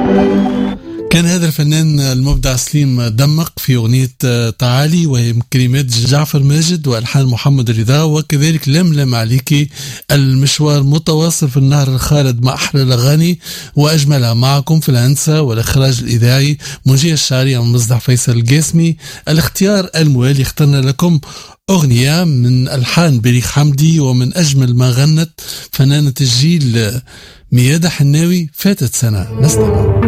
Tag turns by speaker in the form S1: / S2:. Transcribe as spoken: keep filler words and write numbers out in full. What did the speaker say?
S1: كان هذا الفنان المبدع سليم دمق في أغنية تعالي، وهي من كلمات جعفر ماجد وألحان محمد رضا، وكذلك لملم عليكي. المشوار متواصل في النهر الخالد مع أحلى الأغاني وأجملها، معكم في الهندسة والإخراج الإذاعي منجية الشعرية من مصدح فيصل القاسمي. الاختيار الموالي اخترنا لكم أغنية من ألحان بليغ حمدي، ومن أجمل ما غنت فنانة الجيل ميادة حناوي، فاتت سنة. نستمع.